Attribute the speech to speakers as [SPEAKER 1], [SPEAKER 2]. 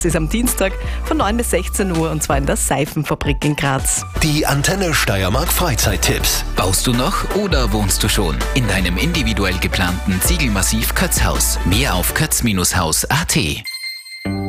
[SPEAKER 1] Es ist am Dienstag von 9 bis 16 Uhr und zwar in der Seifenfabrik in Graz.
[SPEAKER 2] Die Antenne Steiermark Freizeittipps.
[SPEAKER 3] Baust du noch oder wohnst du schon in deinem individuell geplanten Ziegelmassiv Kötzhaus? Mehr auf kötz-haus.at.